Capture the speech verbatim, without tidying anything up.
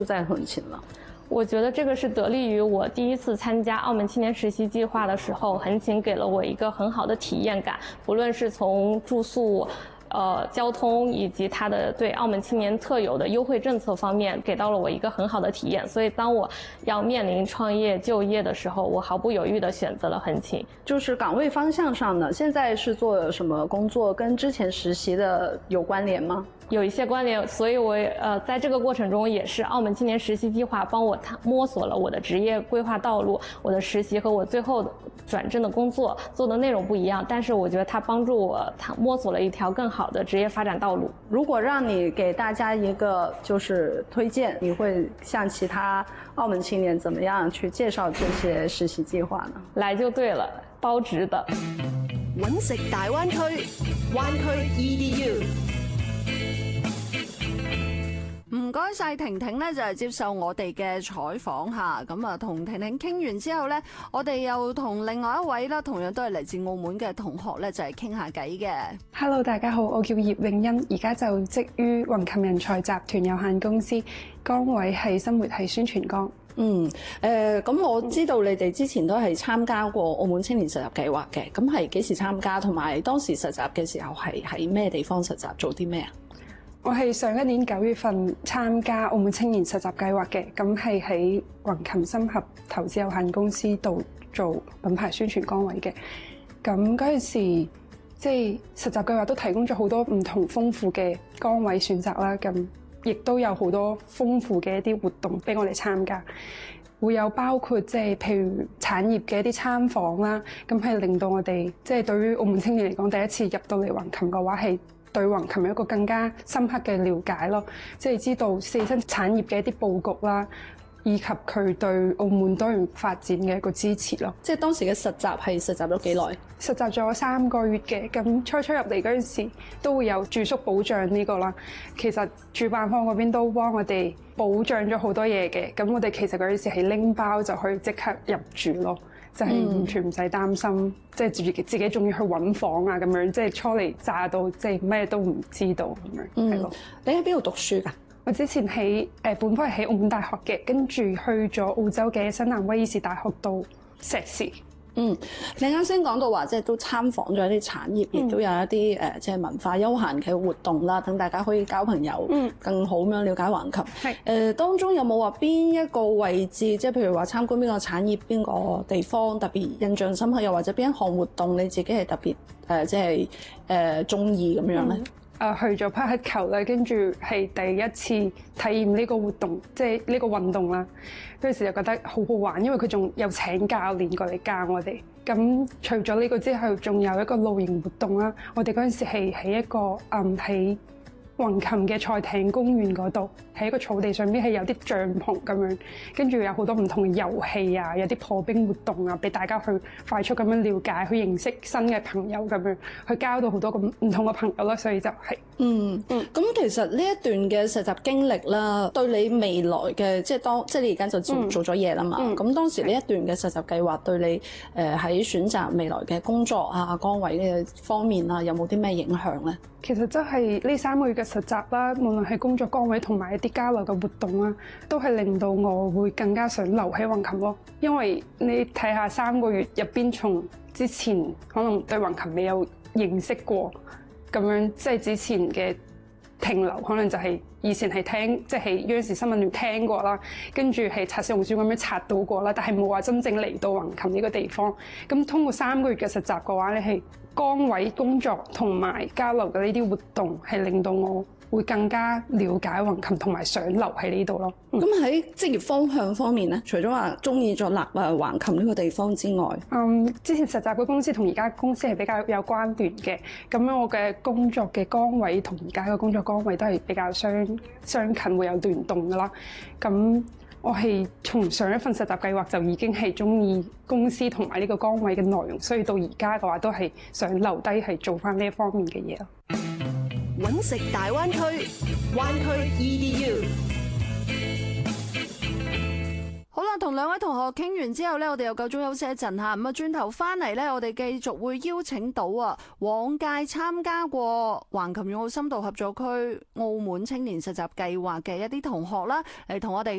在很勤了。 我觉得这个是得力于我第一次参加澳门青年实习计划的时候，横琴给了我一个很好的体验感，不论是从住宿、呃交通以及它的对澳门青年特有的优惠政策方面，给到了我一个很好的体验。所以当我要面临创业就业的时候，我毫不犹豫地选择了横琴。 就是岗位方向上呢，现在是做什么工作？跟之前实习的有关联吗？ 有一些关联，所以我呃在这个过程中也是澳门青年实习计划帮我摸索了我的职业规划道路。我的实习和我最后转正的工作做的内容不一样，但是我觉得它帮助我它摸索了一条更好的职业发展道路。 如果让你给大家一个就是推荐，你会向其他澳门青年怎么样去介紹這些實習計劃呢？ 來就對了，包值的。 揾食大灣區，灣區 E D U。唔該晒婷婷咧，就係接受我哋嘅採訪嚇。咁啊，同婷婷傾完之後咧，我哋又同另外一位啦，同樣都係嚟自澳門嘅同學咧，就係傾下偈嘅。 Hello， 大家好，我叫葉詠欣，而家就職於雲琴人才集團有限公司，崗位係生活系宣傳崗。 嗯，誒、呃，咁我知道你哋之前都係參加過澳門青年實習計劃嘅，咁係幾時參加？同埋當時實習嘅時候係喺咩地方實習，做啲咩啊？ 我係上一年九月份參加澳門青年實習計劃嘅，咁係喺雲琴深合投資有限公司度做品牌宣傳崗位嘅。咁嗰陣時，即係實習計劃都提供咗好多唔同豐富嘅崗位選擇啦，咁亦都有好多豐富嘅一啲活動俾我哋參加。會有包括即係譬如產業嘅一啲參訪啦，咁係令到我哋即係對於澳門青年嚟講，第一次入到嚟雲琴嘅話係對橫琴有一個更加深刻嘅了解咯，即係知道四新產業嘅一啲佈局啦，以及佢對澳門多元發展嘅一個支持咯。 即係當時嘅實習係實習咗幾耐？ 實習咗三個月嘅，咁初初入嚟嗰陣時都會有住宿保障呢個啦。其實主辦方嗰邊都幫我哋保障咗好多嘢嘅，咁我哋其實嗰陣時係拎包就可以即刻入住咯。就係完全唔使擔心，嗯、即係自己自己仲要去揾房啊咁樣，即係初嚟乍到，即係咩都唔知道咁樣，係咯、嗯。 你喺邊度讀書㗎？ 我之前喺誒、呃、本科係喺澳門大學嘅，跟住去咗澳洲嘅新南威爾士大學讀碩士。 嗯，你啱先講到話，即係都參訪咗一啲產業，亦、嗯、都有一啲誒，即係文化休閒嘅活動啦，等大家可以交朋友，嗯、更好咁樣了解橫琴。係誒、呃，當中有冇話邊一個位置，即係譬如話參觀邊個產業、邊個地方特別印象深刻，又或者邊一項活動你自己係特別誒、呃，即係誒中意咁樣咧？嗯誒去咗匹克球啦，跟住係第一次體驗呢個活動，即係呢個運動啦。嗰陣時就覺得好好玩，因為佢仲有請教練過嚟教我哋。咁除咗呢個之後，仲有一個露營活動啦。我哋嗰陣時係喺一個誒喺橫琴嘅賽艇公園嗰度，喺一個草地上邊係有啲帳篷咁樣，跟住有好多唔同嘅遊戲啊，有啲破冰活動啊，俾大家去快速咁樣了解，去認識新嘅朋友咁樣，去交到好多咁唔同嘅朋友啦，所以就係、是、 嗯嗯。咁其實呢一段嘅實習經歷啦，對你未來嘅即係當即係你而家就做做咗嘢啦嘛。咁、嗯、當時呢一段嘅實習計劃對你誒喺、呃、選擇未來嘅工作啊崗位嘅方面啊，有冇啲咩影響咧？ 其實真係呢三個月嘅實習啦，無論係工作崗位同埋一啲交流嘅活動啦，都係令到我會更加想留喺橫琴咯。因為你睇下三個月入邊，從之前可能對橫琴未有認識過，咁樣即係之前嘅停留，可能就係以前係聽即係央視新聞段聽過啦，跟住係刷小紅書咁樣刷到過啦，但係冇話真正嚟到橫琴呢個地方。咁通過三個月嘅實習嘅話，你係崗位工作同埋交流嘅呢啲活動，係令到我會更加了解橫琴同埋想留喺呢度咯。 咁喺職業方向方面咧，除咗話中意咗立啊橫琴呢個地方之外， 嗯，之前實習嘅公司同而家公司係比較有關聯嘅，咁樣我嘅工作嘅崗位同而家嘅工作崗位都係比較相相近，會有聯動噶啦。咁我係從上一份實習計劃就已經係中意公司同埋呢個崗位嘅內容，所以到而家嘅話都係想留低係做翻呢一方面嘅嘢咯。 揾食大灣區，灣區 E D U。好啦， 同兩位同學傾完之後呢，我哋又夠鐘休息一陣嚇。咁啊，轉頭翻嚟呢，我哋繼續會邀請到啊往屆參加過橫琴粵澳深度合作區澳門青年實習計劃嘅一啲同學啦，嚟同我哋